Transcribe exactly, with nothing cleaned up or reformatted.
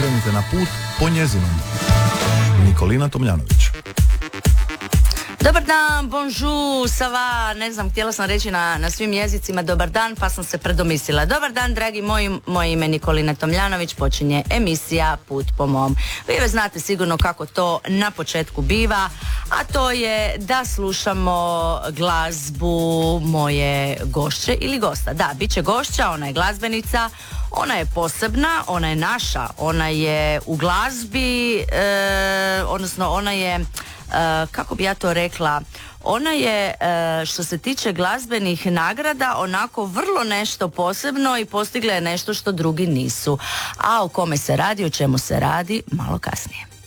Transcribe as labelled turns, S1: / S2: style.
S1: krenite na put po njezinom. Nikolina Tomljanović.
S2: Dobar dan, bonjour, ça va, ne znam, htjela sam reći na, na svim jezicima dobar dan, pa sam se predomislila. Dobar dan, dragi moji, moje ime Nikolina Tomljanović, počinje emisija Put po mom. Vi već znate sigurno kako to na početku biva, a to je da slušamo glazbu moje gošće ili gosta. Da, bit će gošća, ona je glazbenica, ona je posebna, ona je naša, ona je u glazbi, e, odnosno ona je... Uh, kako bi ja to rekla, ona je uh, što se tiče glazbenih nagrada onako vrlo nešto posebno i postigla je nešto što drugi nisu. A o kome se radi, o čemu se radi, malo kasnije.